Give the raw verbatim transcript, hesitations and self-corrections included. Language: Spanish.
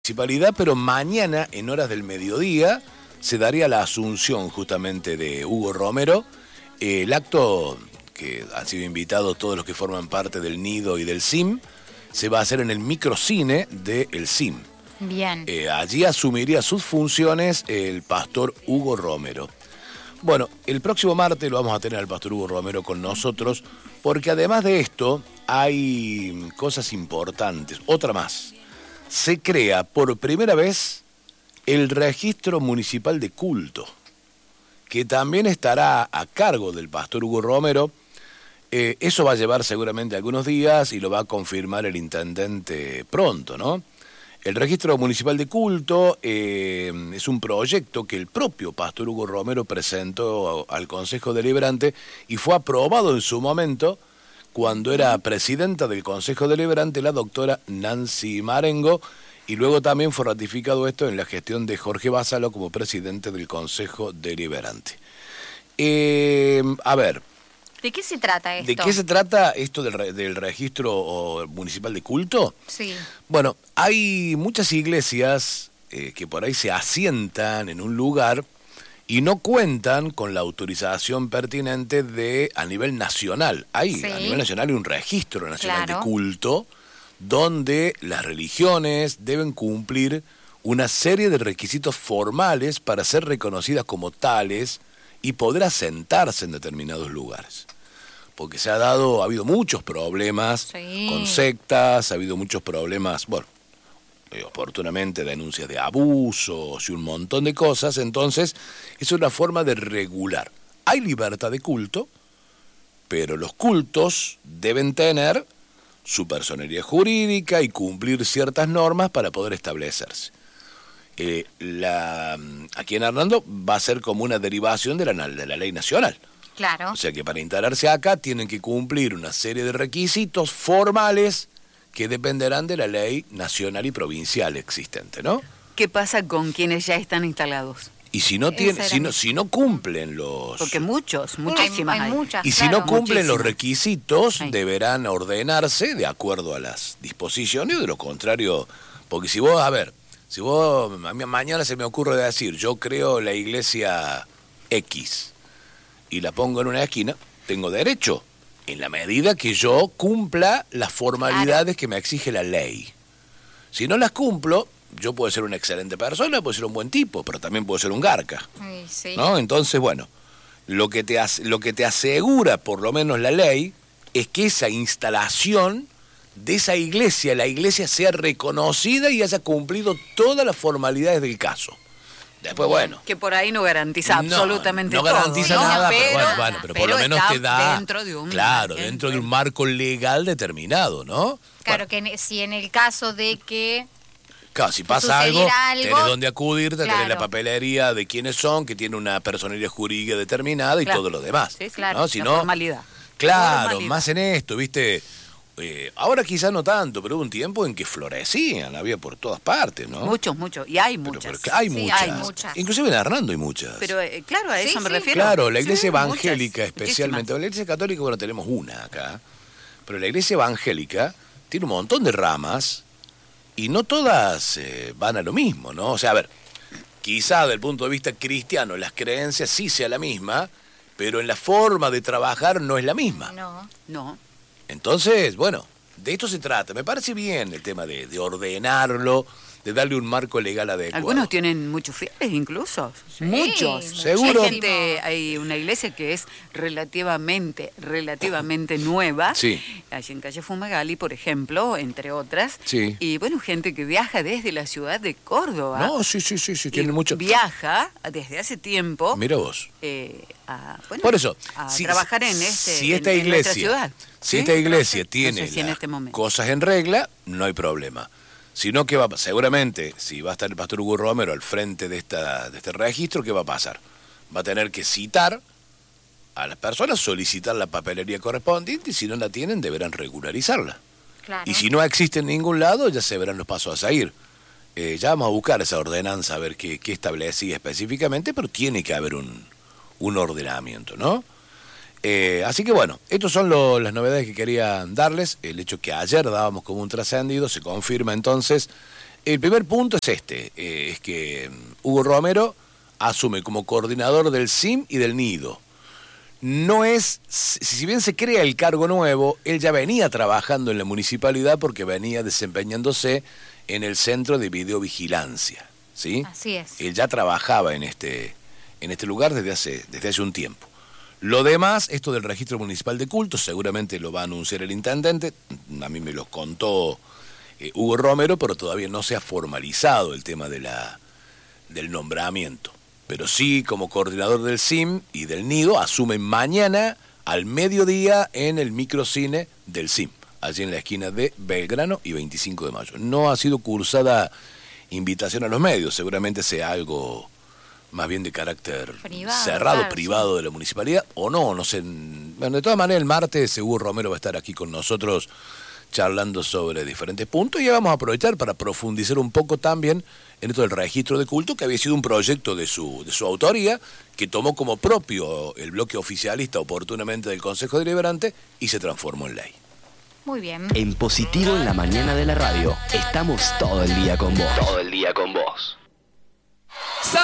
municipalidad, pero mañana, en horas del mediodía, se daría la asunción justamente de Hugo Romero. Eh, el acto, que han sido invitados todos los que forman parte del Nido y del S I M, se va a hacer en el microcine del S I M. Bien. Eh, allí asumiría sus funciones el pastor Hugo Romero. Bueno, el próximo martes lo vamos a tener al pastor Hugo Romero con nosotros, porque además de esto hay cosas importantes. Otra más. Se crea por primera vez el Registro Municipal de Culto, que también estará a cargo del pastor Hugo Romero. Eh, eso va a llevar seguramente algunos días y lo va a confirmar el intendente pronto, ¿no? El Registro Municipal de Culto eh, es un proyecto que el propio pastor Hugo Romero presentó al Consejo Deliberante y fue aprobado en su momento cuando era presidenta del Consejo Deliberante la doctora Nancy Marengo, y luego también fue ratificado esto en la gestión de Jorge Bázalo como presidente del Consejo Deliberante. Eh, a ver. ¿De qué se trata esto? ¿De qué se trata esto del, re, del registro municipal de culto? Sí. Bueno, hay muchas iglesias eh, que por ahí se asientan en un lugar y no cuentan con la autorización pertinente de a nivel nacional. Hay, sí. A nivel nacional hay un registro nacional claro. de culto donde las religiones deben cumplir una serie de requisitos formales para ser reconocidas como tales y poder asentarse en determinados lugares. Porque se ha dado, ha habido muchos problemas sí. con sectas, ha habido muchos problemas, bueno, eh, oportunamente denuncias de abusos y un montón de cosas. Entonces es una forma de regular. Hay libertad de culto, pero los cultos deben tener su personería jurídica y cumplir ciertas normas para poder establecerse. Eh, la, aquí en Hernando va a ser como una derivación de la, de la ley nacional. Claro. O sea que para instalarse acá tienen que cumplir una serie de requisitos formales que dependerán de la ley nacional y provincial existente, ¿no? ¿Qué pasa con quienes ya están instalados? Y si no tienen, si no, si no cumplen los... Porque muchos, muchísimas hay, hay muchas, Y si claro. no cumplen Muchísimas. los requisitos, sí. deberán ordenarse de acuerdo a las disposiciones, o de lo contrario, porque si vos, a ver, si vos, a mí mañana se me ocurre decir, yo creo la iglesia X y la pongo en una esquina, tengo derecho, en la medida que yo cumpla las formalidades claro. que me exige la ley. Si no las cumplo, yo puedo ser una excelente persona, puedo ser un buen tipo, pero también puedo ser un garca. Sí, sí. ¿No? Entonces, bueno, lo que te hace, lo que te asegura, por lo menos la ley, es que esa instalación de esa iglesia, la iglesia sea reconocida y haya cumplido todas las formalidades del caso. Después, bueno. Que por ahí no garantiza no, absolutamente no todo. No garantiza ¿no? nada, pero, pero, bueno, bueno, pero, pero por lo menos te da... dentro de un... Claro, dentro de un marco legal determinado, ¿no? Claro, bueno. que si en el caso de que... Claro, si pasa algo, algo, tenés dónde acudir, claro. tenés la papelería de quiénes son, que tiene una personería jurídica determinada y claro. todo lo demás. Sí, claro, ¿no? Si la no, formalidad. Claro, formalidad. Más en esto, ¿viste? Eh, ahora quizás no tanto, pero hubo un tiempo en que florecían, había por todas partes, ¿no? Muchos, muchos, y hay pero, muchas. pero hay, sí, muchas. hay muchas. Inclusive en Hernando hay muchas. Pero eh, claro, a eso sí, me sí. refiero. Claro, la iglesia sí, evangélica muchas, especialmente. La iglesia católica, bueno, tenemos una acá, pero la iglesia evangélica tiene un montón de ramas y no todas eh, van a lo mismo, ¿no? O sea, a ver, quizá desde el punto de vista cristiano las creencias sí sea la misma, pero en la forma de trabajar no es la misma. No. No. Entonces, bueno, de esto se trata. Me parece bien el tema de, de ordenarlo, de darle un marco legal adecuado. Algunos tienen muchos fieles incluso. Sí, muchos. Seguro. Hay gente, hay una iglesia que es relativamente, relativamente nueva. Sí. Allí en calle Fumagalli, por ejemplo, entre otras. Sí. Y bueno, gente que viaja desde la ciudad de Córdoba. No, sí, sí, sí, sí, tiene y mucho. Viaja desde hace tiempo. Mira vos. Eh, a, bueno, Por eso, a si, trabajar en este si esta en, en iglesia, ciudad. si ¿Sí? esta iglesia no sé, tiene no sé si en las este momento. cosas en regla, no hay problema. Sino que va, seguramente, si va a estar el pastor Hugo Romero al frente de esta de este registro, ¿qué va a pasar? Va a tener que citar a las personas, solicitar la papelería correspondiente, y si no la tienen, deberán regularizarla. Claro. Y si no existe en ningún lado, ya se verán los pasos a seguir. Eh, ya vamos a buscar esa ordenanza, a ver qué, qué establecía específicamente, pero tiene que haber un, un ordenamiento, ¿no? Eh, así que bueno, estas son lo, las novedades que quería darles. El hecho que ayer dábamos como un trascendido, se confirma entonces El primer punto es este, eh, es que Hugo Romero asume como coordinador del S I M y del Nido. No es, si bien se crea el cargo nuevo, él ya venía trabajando en la municipalidad porque venía desempeñándose en el centro de videovigilancia, ¿sí? Así es. Él ya trabajaba en este, en este lugar desde hace, desde hace un tiempo. Lo demás, esto del registro municipal de cultos, seguramente lo va a anunciar el intendente, a mí me lo contó eh, Hugo Romero, pero todavía no se ha formalizado el tema de la, del nombramiento. Pero sí, como coordinador del S I M y del Nido, asumen mañana al mediodía en el microcine del S I M, allí en la esquina de Belgrano y veinticinco de mayo. No ha sido cursada invitación a los medios, seguramente sea algo más bien de carácter privado, cerrado, claro, privado sí. de la municipalidad, o no, no sé. Bueno, de todas maneras, el martes Hugo Romero va a estar aquí con nosotros charlando sobre diferentes puntos y ya vamos a aprovechar para profundizar un poco también en esto del registro de culto, que había sido un proyecto de su, de su autoría, que tomó como propio el bloque oficialista oportunamente del Consejo Deliberante y se transformó en ley. Muy bien. En Positivo en la mañana de la radio, estamos todo el día con vos. Todo el día con vos.